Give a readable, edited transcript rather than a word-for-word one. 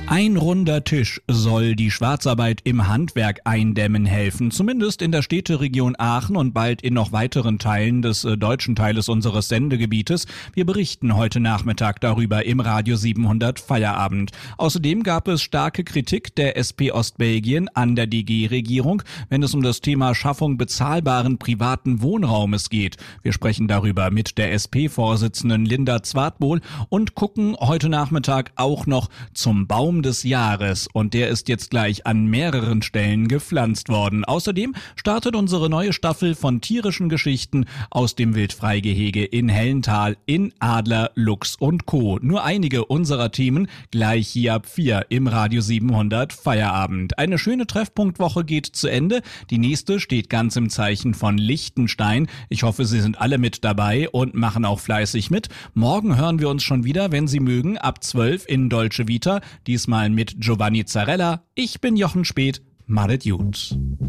Ein runder Tisch soll die Schwarzarbeit im Handwerk eindämmen helfen, zumindest in der Städteregion Aachen und bald in noch weiteren Teilen des deutschen Teiles unseres Sendegebietes. Wir berichten heute Nachmittag darüber im Radio 700 Feierabend. Außerdem gab es starke Kritik der SP Ostbelgien an der DG-Regierung, wenn es um das Thema Schaffung bezahlbaren privaten Wohnraumes geht. Wir sprechen darüber mit der SP-Vorsitzenden Linda Zwartbohl und gucken heute Nachmittag auch noch zum Baum des Jahres, und der ist jetzt gleich an mehreren Stellen gepflanzt worden. Außerdem startet unsere neue Staffel von tierischen Geschichten aus dem Wildfreigehege in Hellental in Adler, Luchs und Co. Nur einige unserer Themen gleich hier ab 4 im Radio 700 Feierabend. Eine schöne Treffpunktwoche geht zu Ende. Die nächste steht ganz im Zeichen von Liechtenstein. Ich hoffe, Sie sind alle mit dabei und machen auch fleißig mit. Morgen hören wir uns schon wieder, wenn Sie mögen, ab 12 in Dolce Vita. Diesmal mit Giovanni Zarella. Ich bin Jochen Speth. Madet gut.